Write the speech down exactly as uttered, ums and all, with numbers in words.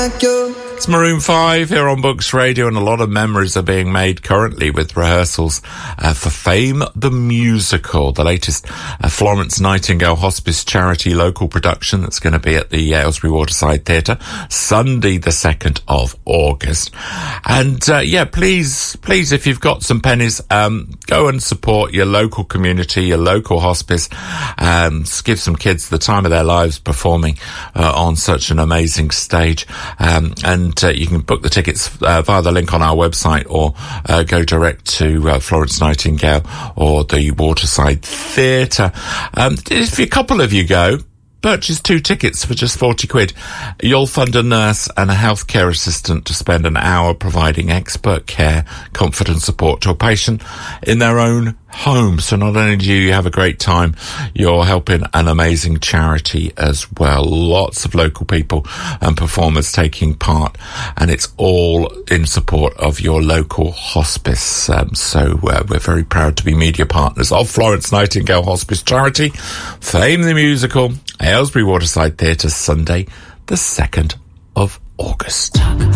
like you. It's Maroon five here on Books Radio, and a lot of memories are being made currently with rehearsals uh, for Fame the Musical, the latest uh, Florence Nightingale Hospice charity local production that's going to be at the Aylesbury Waterside Theatre Sunday the second of August. And uh, yeah, please, please, if you've got some pennies, um, go and support your local community, your local hospice, um, give some kids the time of their lives performing uh, on such an amazing stage. Um, and And uh, you can book the tickets uh, via the link on our website, or uh, go direct to uh, Florence Nightingale or the Waterside Theatre. Um, if a couple of you go, purchase two tickets for just forty quid. You'll fund a nurse and a healthcare assistant to spend an hour providing expert care, comfort and support to a patient in their own home. So not only do you have a great time, you're helping an amazing charity as well. Lots of local people and performers taking part, and it's all in support of your local hospice. Um, so uh, we're very proud to be media partners of Florence Nightingale Hospice Charity, Fame the Musical, Aylesbury Waterside Theatre, Sunday the second of August.